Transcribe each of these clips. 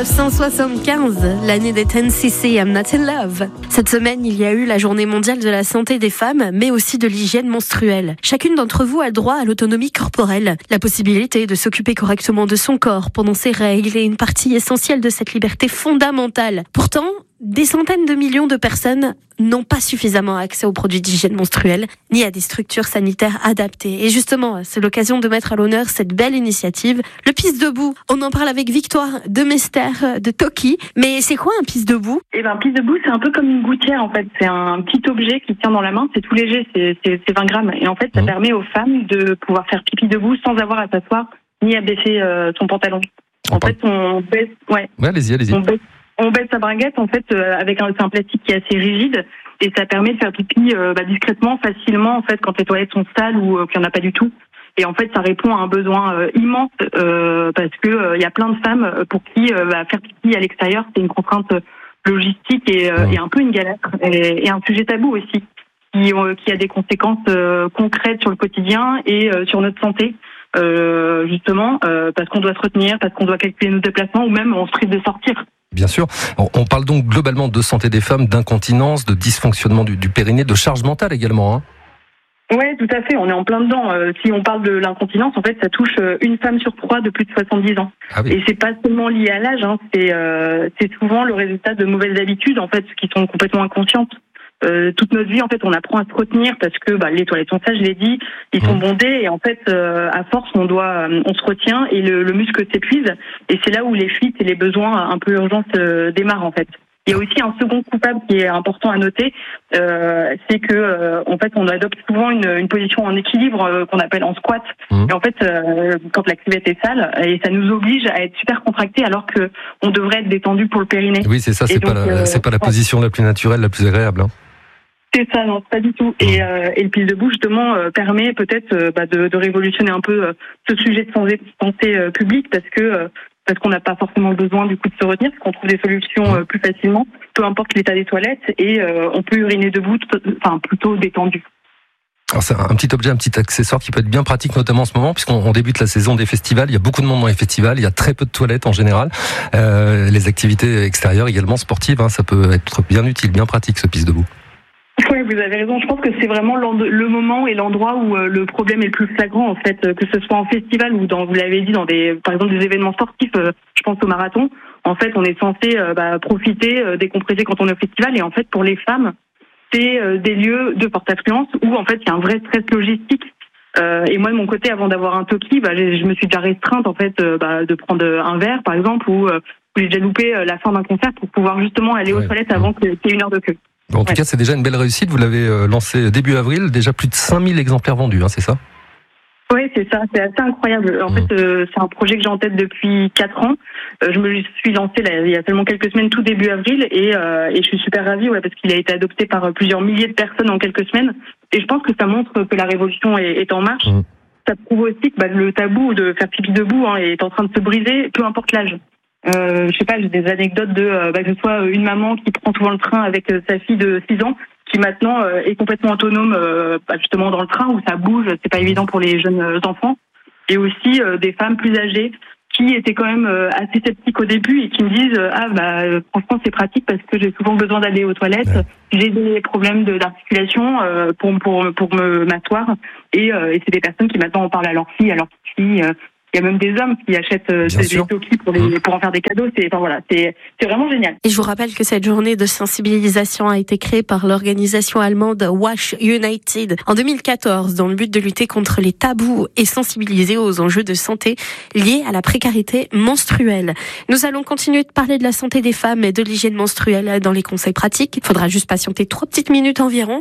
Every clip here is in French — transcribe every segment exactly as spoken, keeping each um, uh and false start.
dix-neuf cent soixante-quinze, l'année des dix C C I'm Not in Love. Cette semaine, il y a eu la journée mondiale de la santé des femmes, mais aussi de l'hygiène menstruelle. Chacune d'entre vous a le droit à l'autonomie corporelle, la possibilité de s'occuper correctement de son corps pendant ses règles est une partie essentielle de cette liberté fondamentale. Pourtant, des centaines de millions de personnes n'ont pas suffisamment accès aux produits d'hygiène menstruelle, ni à des structures sanitaires adaptées. Et justement, c'est l'occasion de mettre à l'honneur cette belle initiative, le pisse debout. On en parle avec Victoire de Mester de Toki. Mais c'est quoi un pisse debout ? Eh ben, un pisse debout, c'est un peu comme une gouttière, en fait. C'est un petit objet qui tient dans la main, c'est tout léger, c'est, c'est, c'est vingt grammes. Et en fait, ça mmh. permet aux femmes de pouvoir faire pipi debout sans avoir à s'asseoir, ni à baisser euh, son pantalon. On en parle... fait, on baisse, ouais. Ouais, allez-y, allez-y. On baisse On baisse sa bringuette en fait euh, avec un, un plastique qui est assez rigide et ça permet de faire pipi euh, bah, discrètement, facilement en fait quand les toilettes sont sales ou euh, qu'il n'y en a pas du tout. Et en fait ça répond à un besoin euh, immense euh, parce que il euh, y a plein de femmes pour qui euh, bah, faire pipi à l'extérieur c'est une contrainte logistique et, euh, et un peu une galère et, et un sujet tabou aussi qui, euh, qui a des conséquences euh, concrètes sur le quotidien et euh, sur notre santé. Euh, justement euh, parce qu'on doit se retenir, parce qu'on doit calculer nos déplacements ou même on se prive de sortir. Bien sûr. On parle donc globalement de santé des femmes, d'incontinence, de dysfonctionnement du, du périnée, de charge mentale également. Hein. Oui, tout à fait. On est en plein dedans. Euh, si on parle de l'incontinence, en fait, ça touche une femme sur trois de plus de soixante-dix ans. Ah oui. Et c'est pas seulement lié à l'âge. Hein, c'est, euh, c'est souvent le résultat de mauvaises habitudes, en fait, qui sont complètement inconscientes. Euh, toute notre vie, en fait, on apprend à se retenir parce que bah, les toilettes sont ça, je l'ai dit, ils mmh. sont bondés et en fait, euh, à force, on doit, on se retient et le, le muscle s'épuise et c'est là où les fuites et les besoins un peu urgents se démarrent en fait. Il y a aussi un second coupable qui est important à noter, euh, c'est que euh, en fait, on adopte souvent une, une position en équilibre euh, qu'on appelle en squat. Mmh. Et en fait, euh, quand la cuvette est sale, et ça nous oblige à être super contracté alors que on devrait être détendu pour le périnée. Oui, c'est ça. C'est donc, pas la, euh, c'est pas la position la plus naturelle, la plus agréable. Hein. C'est ça, non, pas du tout. Et, euh, et le pisse debout, justement, euh, permet peut-être euh, bah, de, de révolutionner un peu euh, ce sujet de santé, santé euh, publique parce que euh, parce qu'on n'a pas forcément besoin du coup de se retenir, parce qu'on trouve des solutions euh, plus facilement, peu importe l'état des toilettes, et euh, on peut uriner debout, enfin plutôt détendu. Alors c'est un petit objet, un petit accessoire qui peut être bien pratique, notamment en ce moment, puisqu'on débute la saison des festivals. Il y a beaucoup de monde dans les festivals, il y a très peu de toilettes en général. Euh, les activités extérieures également sportives, hein, ça peut être bien utile, bien pratique ce pisse debout. Oui, vous avez raison. Je pense que c'est vraiment le moment et l'endroit où le problème est le plus flagrant, en fait, que ce soit en festival ou dans, vous l'avez dit, dans des, par exemple, des événements sportifs. Je pense au marathon. En fait, on est censé bah, profiter, décompresser quand on est au festival. Et en fait, pour les femmes, c'est des lieux de forte affluence où, en fait, il y a un vrai stress logistique. Euh, et moi, de mon côté, avant d'avoir un Toki, bah, je me suis déjà restreinte, en fait, bah, de prendre un verre, par exemple, ou euh, j'ai déjà loupé la fin d'un concert pour pouvoir justement aller aux ouais. toilettes avant qu'il y ait une heure de queue. En tout ouais. cas, c'est déjà une belle réussite. Vous l'avez lancé début avril, déjà plus de cinq mille exemplaires vendus, hein, c'est ça ? Oui, c'est ça, c'est assez incroyable. En mmh. fait, euh, c'est un projet que j'ai en tête depuis quatre ans. Euh, je me suis lancée là, il y a seulement quelques semaines, tout début avril, et, euh, et je suis super ravie, ouais, parce qu'il a été adopté par plusieurs milliers de personnes en quelques semaines. Et je pense que ça montre que la révolution est, est en marche. Mmh. Ça prouve aussi que bah, le tabou de faire pipi debout hein, est en train de se briser, peu importe l'âge. Euh, je sais pas, j'ai des anecdotes de euh, bah, que ce soit une maman qui prend souvent le train avec euh, sa fille de six ans, qui maintenant euh, est complètement autonome euh, bah, justement dans le train où ça bouge, c'est pas évident pour les jeunes euh, enfants, et aussi euh, des femmes plus âgées qui étaient quand même euh, assez sceptiques au début et qui me disent euh, ah bah euh, franchement c'est pratique parce que j'ai souvent besoin d'aller aux toilettes, ouais. j'ai des problèmes de, d'articulation euh, pour pour pour me m'asseoir et, euh, et c'est des personnes qui maintenant en parlent à leur fille, à leur petite fille. Euh, Il y a même des hommes qui achètent euh, des Toki pour, les, pour en faire des cadeaux. C'est, enfin, voilà, c'est, c'est vraiment génial. Et je vous rappelle que cette journée de sensibilisation a été créée par l'organisation allemande Wash United en deux mille quatorze dans le but de lutter contre les tabous et sensibiliser aux enjeux de santé liés à la précarité menstruelle. Nous allons continuer de parler de la santé des femmes et de l'hygiène menstruelle dans les conseils pratiques. Il faudra juste patienter trois petites minutes environ.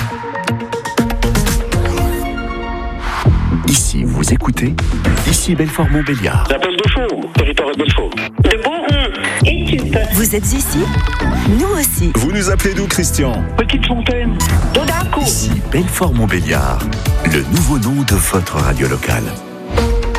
Ici, vous écoutez, ici Belfort-Montbéliard. J'appelle de Faux, territoire de Belfort. De Bourgogne et Tup. Vous êtes ici ? Nous aussi. Vous nous appelez d'où, Christian ? Petite Fontaine. D'Odaco. Ici Belfort-Montbéliard, le nouveau nom de votre radio locale.